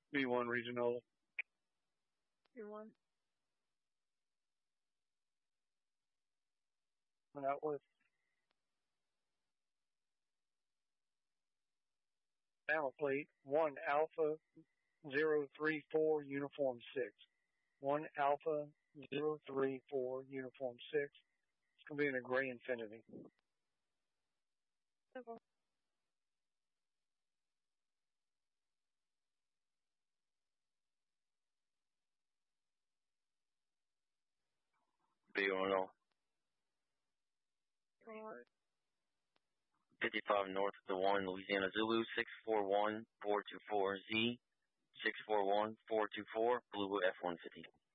B1 Regional. B1. That was Alpha plate 1 Alpha 034 Uniform 6. 1 Alpha 034 Uniform 6. It's going to be in a gray Infinity. Okay. B10. 55 north of the 1, Louisiana Zulu, 641424Z, 641424, Blue F-150.